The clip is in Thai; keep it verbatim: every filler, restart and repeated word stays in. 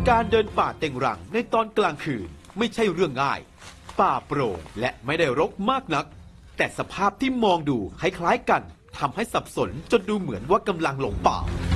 การเดินป่าเต็งรังในตอนกลางคืนไม่ใช่เรื่องง่ายป่าโปร่งและไม่ได้รกมากนักแต่สภาพที่มองดูคล้ายๆกันทำให้สับสนจนดูเหมือนว่ากำลังหลงป่า